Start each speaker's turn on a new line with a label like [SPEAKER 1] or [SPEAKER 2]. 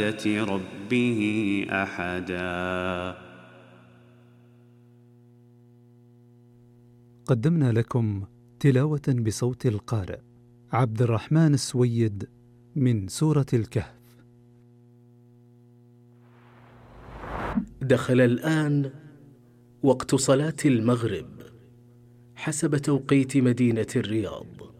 [SPEAKER 1] ربه أحدا.
[SPEAKER 2] قدمنا لكم تلاوة بصوت القارئ عبد الرحمن السويد من سورة الكهف.
[SPEAKER 3] دخل الآن وقت صلاة المغرب حسب توقيت مدينة الرياض.